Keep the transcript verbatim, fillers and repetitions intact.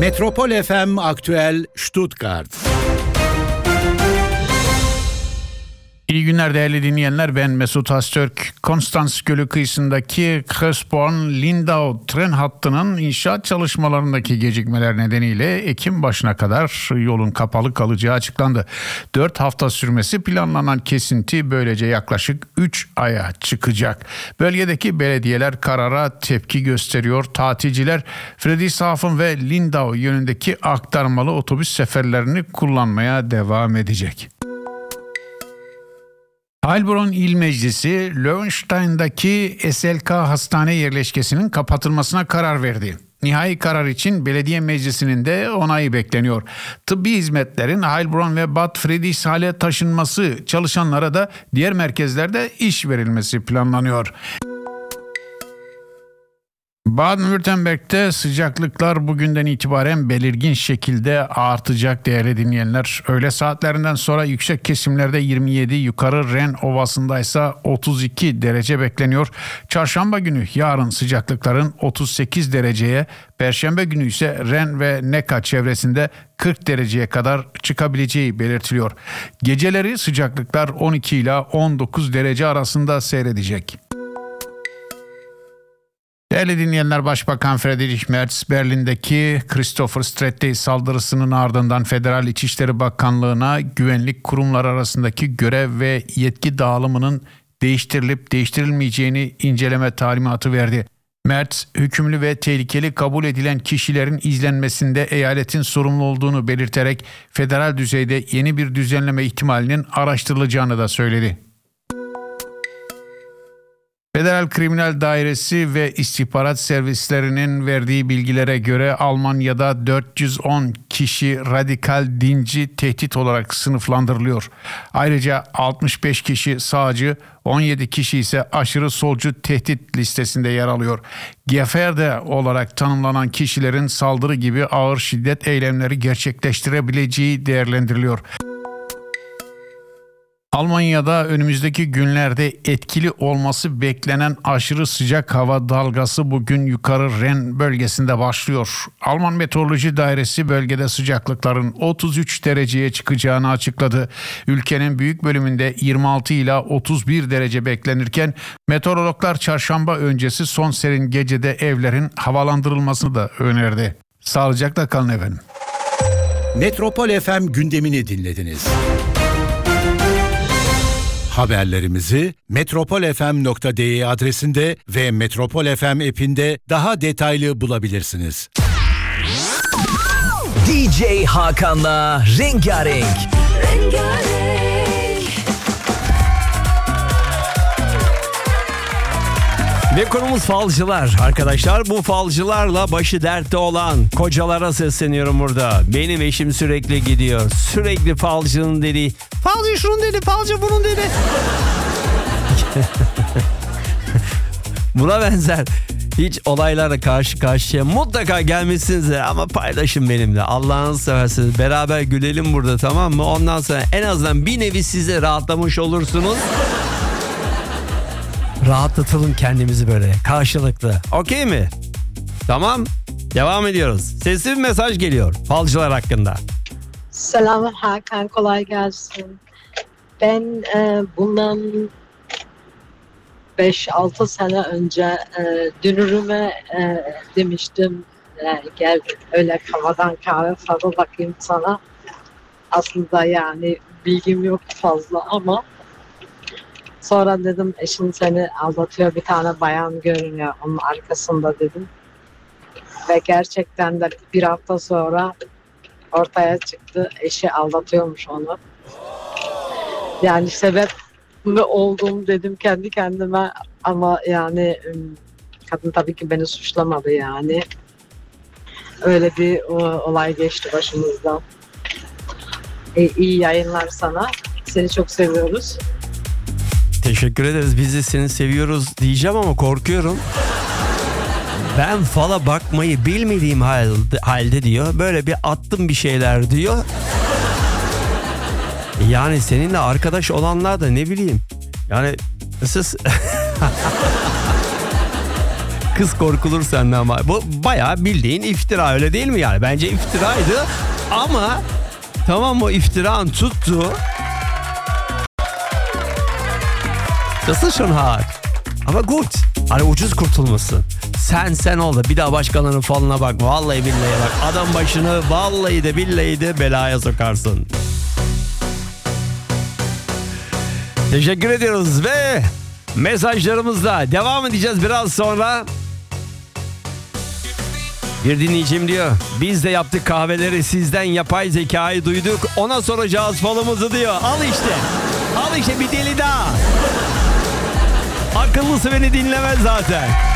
Metropol F M Aktüel Stuttgart. İyi günler değerli dinleyenler, ben Mesut Öztürk. Konstans Gölü kıyısındaki Kressborn-Lindau tren hattının inşaat çalışmalarındaki gecikmeler nedeniyle Ekim başına kadar yolun kapalı kalacağı açıklandı. dört hafta sürmesi planlanan kesinti böylece yaklaşık üç aya çıkacak. Bölgedeki belediyeler karara tepki gösteriyor. Tatilciler Friedrichshafen ve Lindau yönündeki aktarmalı otobüs seferlerini kullanmaya devam edecek. Heilbronn İl Meclisi, Löwenstein'daki S L K hastane yerleşkesinin kapatılmasına karar verdi. Nihai karar için belediye meclisinin de onayı bekleniyor. Tıbbi hizmetlerin Heilbronn ve Bad Friedrichshain'e taşınması, çalışanlara da diğer merkezlerde iş verilmesi planlanıyor. Baden-Württemberg'te sıcaklıklar bugünden itibaren belirgin şekilde artacak değerli dinleyenler. Öğle saatlerinden sonra yüksek kesimlerde yirmi yedi, yukarı Ren Ovası'nda ise otuz iki derece bekleniyor. Çarşamba günü yarın sıcaklıkların otuz sekiz dereceye, Perşembe günü ise Ren ve Neckar çevresinde kırk dereceye kadar çıkabileceği belirtiliyor. Geceleri sıcaklıklar on iki ila on dokuz derece arasında seyredecek. Değerli dinleyenler, Başbakan Friedrich Merz, Berlin'deki Christopher Stretti saldırısının ardından Federal İçişleri Bakanlığı'na güvenlik kurumları arasındaki görev ve yetki dağılımının değiştirilip değiştirilmeyeceğini inceleme talimatı verdi. Merz, hükümlü ve tehlikeli kabul edilen kişilerin izlenmesinde eyaletin sorumlu olduğunu belirterek federal düzeyde yeni bir düzenleme ihtimalinin araştırılacağını da söyledi. Federal Kriminal Dairesi ve istihbarat servislerinin verdiği bilgilere göre Almanya'da dört yüz on kişi radikal dinci tehdit olarak sınıflandırılıyor. Ayrıca altmış beş kişi sağcı, on yedi kişi ise aşırı solcu tehdit listesinde yer alıyor. Geferde olarak tanımlanan kişilerin saldırı gibi ağır şiddet eylemleri gerçekleştirebileceği değerlendiriliyor. Almanya'da önümüzdeki günlerde etkili olması beklenen aşırı sıcak hava dalgası bugün yukarı Ren bölgesinde başlıyor. Alman Meteoroloji Dairesi bölgede sıcaklıkların otuz üç dereceye çıkacağını açıkladı. Ülkenin büyük bölümünde yirmi altı ila otuz bir derece beklenirken meteorologlar çarşamba öncesi son serin gecede evlerin havalandırılmasını da önerdi. Sağlıcakla kalın efendim. Metropol F M gündemini dinlediniz. Haberlerimizi metropol f m nokta d e adresinde ve Metropol F M app'inde daha detaylı bulabilirsiniz. D J Hakan'la Rengarenk. Rengarenk. Ve konumuz falcılar arkadaşlar. Bu falcılarla başı dertte olan kocalara sesleniyorum burada. Benim eşim sürekli gidiyor. Sürekli falcının dediği. Falcı şunun dedi, falcı bunun dedi. Buna benzer hiç olaylarla karşı karşıya mutlaka gelmişsinizdir ama paylaşın benimle. Allah'ınızı seversiniz. Beraber gülelim burada, tamam mı? Ondan sonra en azından bir nevi size rahatlamış olursunuz. Rahatlatalım kendimizi böyle karşılıklı. Okey mi? Tamam. Devam ediyoruz. Sesli bir mesaj geliyor falcılar hakkında. Selam Hakan, kolay gelsin. Ben e, bundan beş altı sene önce e, dünürüme e, demiştim. E, gel öyle havadan kahve falan bakayım sana. Aslında yani bilgim yok fazla ama sonra dedim eşin seni aldatıyor, bir tane bayan görünüyor onun arkasında dedim. Ve gerçekten de bir hafta sonra ortaya çıktı, eşi aldatıyormuş onu. Yani sebep mi oldum dedim kendi kendime ama yani kadın tabii ki beni suçlamadı yani. Öyle bir o, olay geçti başımızdan. E, iyi yayınlar sana. Seni çok seviyoruz. Teşekkür ederiz. Biz de seni seviyoruz diyeceğim ama korkuyorum. Ben fala bakmayı bilmediğim halde, halde diyor. Böyle bir attım bir şeyler diyor. Yani seninle arkadaş olanlar da ne bileyim. Yani siz... Kız korkulur senden ama. Bu bayağı bildiğin iftira, öyle değil mi yani? Bence iftiraydı ama tamam, o iftiran tuttu. Das ist schon hart. Ama gut. Hani ucuz kurtulmasın. Sen sen ol da bir daha başkalarının falına bak. Vallahi billahi bak. Adam başını vallahi de billahi de belaya sokarsın. Teşekkür ediyoruz ve mesajlarımızla devam edeceğiz biraz sonra. Bir dinleyicim diyor, biz de yaptık kahveleri, sizden yapay zekayı duyduk, ona soracağız falımızı diyor. Al işte, al işte bir deli daha. Akıllısı beni dinlemez zaten.